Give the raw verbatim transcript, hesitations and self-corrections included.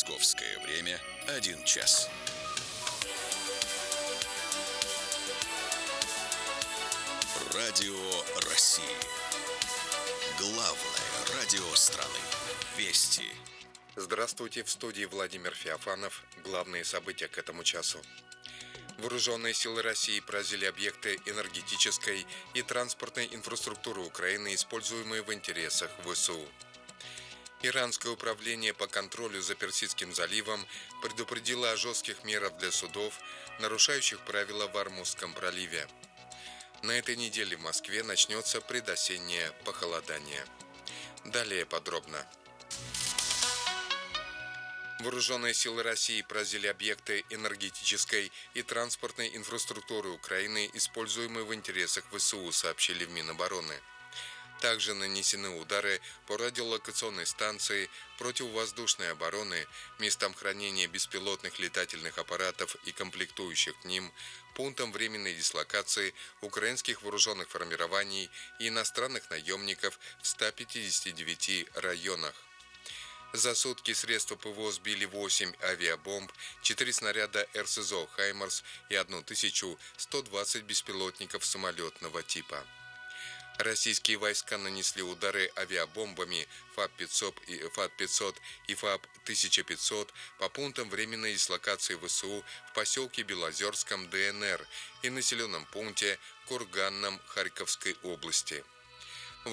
Московское время один час. Радио России. Главное радио страны. Вести. Здравствуйте, в студии Владимир Феофанов. Главные события к этому часу. Вооруженные силы России поразили объекты энергетической и транспортной инфраструктуры Украины, используемые в интересах ВСУ. Иранское управление по контролю за Персидским заливом предупредило о жестких мерах для судов, нарушающих правила в Ормузском проливе. На этой неделе в Москве начнется предосеннее похолодание. Далее подробно. Вооруженные силы России поразили объекты энергетической и транспортной инфраструктуры Украины, используемые в интересах ВСУ, сообщили в Минобороны. Также нанесены удары по радиолокационной станции, противовоздушной обороны, местам хранения беспилотных летательных аппаратов и комплектующих к ним, пунктам временной дислокации украинских вооруженных формирований и иностранных наемников в ста пятидесяти девяти районах. За сутки средства ПВО сбили восемь авиабомб, четыре снаряда эр эс зо «Хаймарс» и тысячу сто двадцать беспилотников самолетного типа. Российские войска нанесли удары авиабомбами ФАБ пятьсот и ФАБ пятьсот и ФАБ тысяча пятьсот по пунктам временной дислокации ВСУ в поселке Белозерском ДНР и населенном пункте Курганном Харьковской области.